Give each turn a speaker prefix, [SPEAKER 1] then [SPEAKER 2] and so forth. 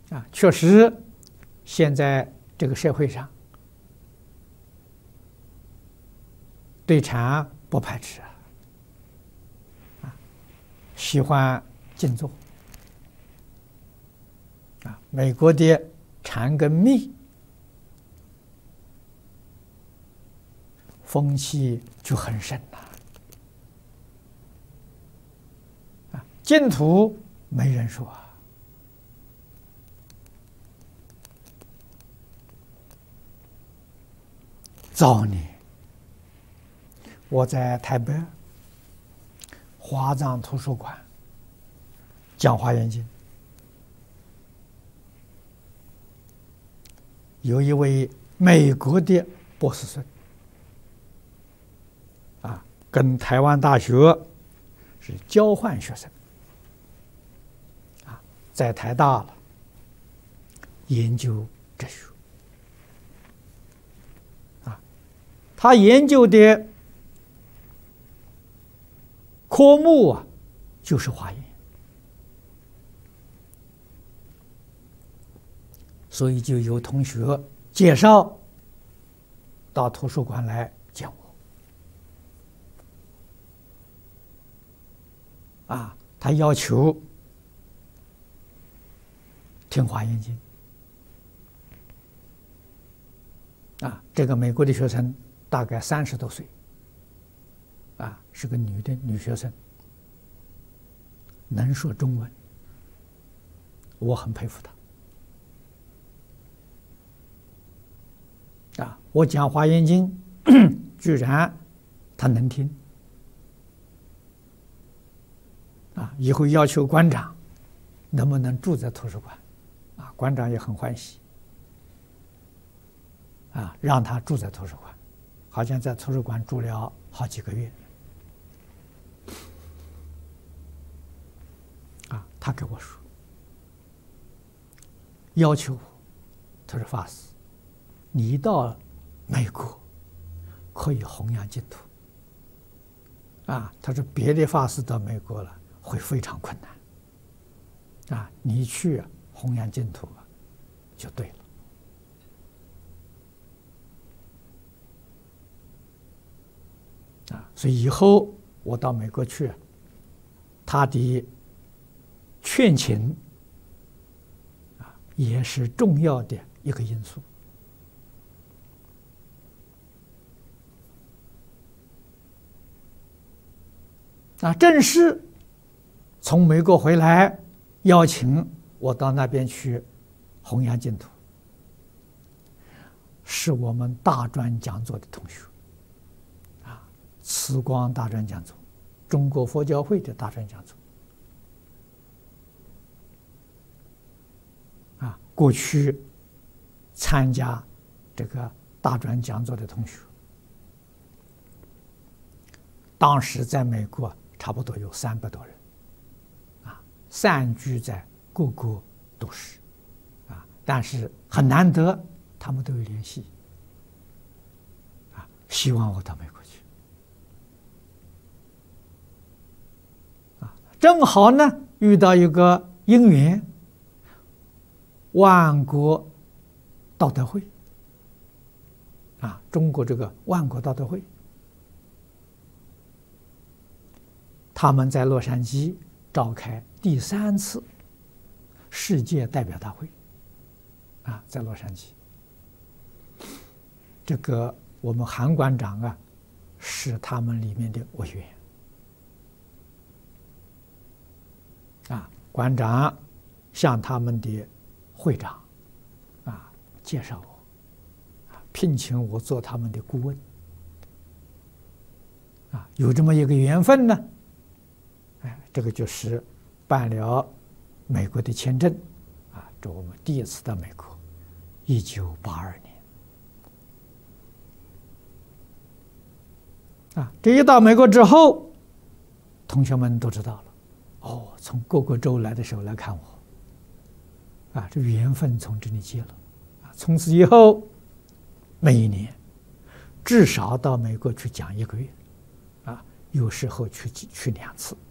[SPEAKER 1] 确实，现在这个社会上对禅不排斥喜欢静坐美国的禅跟密风气就很盛了净土没人说早年我在台北华藏图书馆讲华严经，有一位美国的博士生跟台湾大学是交换学生在台大了研究哲学他研究的科目就是华严，所以就有同学介绍到图书馆来见我他要求听华严经这个美国的学生大概30多岁是个女学生，能说中文，我很佩服她我讲华严经居然她能听以后要求馆长能不能住在图书馆馆长也很欢喜让他住在图书馆，好像在图书馆住了好几个月他给我说要求我，他说法师你到美国可以弘扬净土他说别的法师到美国了会非常困难你去弘扬净土就对了所以以后我到美国去他的劝请也是重要的一个因素正是从美国回来邀请我到那边去弘扬净土，是我们大专讲座的同学慈光大专讲座，中国佛教会的大专讲座过去参加这个大专讲座的同学，当时在美国差不多有300多人散居在各个都市但是很难得他们都有联系希望我到美国去正好呢遇到一个因缘，万国道德会中国这个万国道德会他们在洛杉矶召开第3次世界代表大会在洛杉矶，这个我们韩馆长是他们里面的委员馆长向他们的会长介绍我聘请我做他们的顾问有这么一个缘分呢这个就是办了美国的签证这我们第一次到美国1982年这一到美国之后同学们都知道了从各个州来的时候来看我这缘分从这里结了从此以后每一年至少到美国去讲1个月有时候去2次